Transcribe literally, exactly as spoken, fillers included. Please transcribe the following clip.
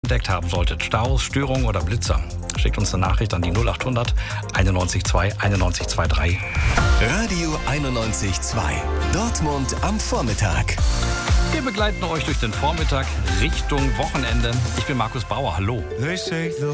entdeckt haben solltet. Staus, Störungen oder Blitzer. Schickt uns eine Nachricht an die null acht hundert einundneunzig zwei einundneunzig dreiundzwanzig. Radio einundneunzig Komma zwei. Dortmund am Vormittag. Wir begleiten euch durch den Vormittag Richtung Wochenende. Ich bin Markus Bauer. Hallo.